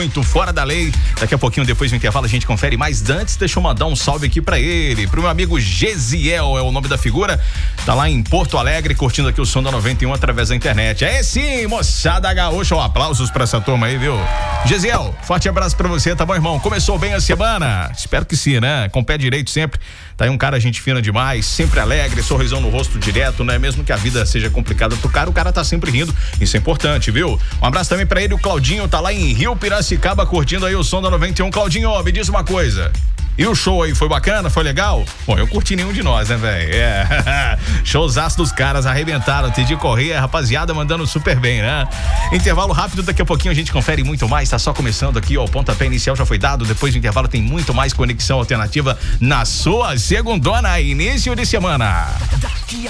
muito fora da lei. Daqui a pouquinho, depois do intervalo, a gente confere mais. Antes, deixa eu mandar um salve aqui pra ele, pro meu amigo Gesiel, é o nome da figura. Tá lá em Porto Alegre, curtindo aqui o som da 91 através da internet. É sim, moçada gaúcha. Aplausos pra essa turma aí, viu? Gesiel, forte abraço pra você, tá bom, irmão? Começou bem a semana? Espero que sim, né? Com pé direito sempre. Tá aí um cara gente fina demais, sempre alegre, sorrisão no rosto direto, né? Mesmo que a vida seja complicada pro cara, o cara tá sempre rindo. Isso é importante, viu? Um abraço também pra ele, o Claudinho, tá lá em Rio Piracicaba, curtindo aí o som da 91. Claudinho, me diz uma coisa. E o show aí, foi bacana? Foi legal? Bom, eu curti nenhum de nós, né, velho? É. Showzaço dos caras, arrebentaram. Tedi Corrêa, rapaziada, mandando super bem, né? Intervalo rápido, daqui a pouquinho a gente confere muito mais. Tá só começando aqui, ó. O pontapé inicial já foi dado. Depois do intervalo tem muito mais conexão alternativa na sua segundona, início de semana. Daqui